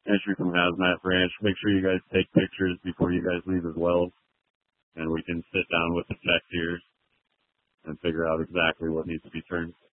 entry from Hazmat Branch. Make sure you guys take pictures before you guys leave as well, and we can sit down with the tech here and figure out exactly what needs to be turned.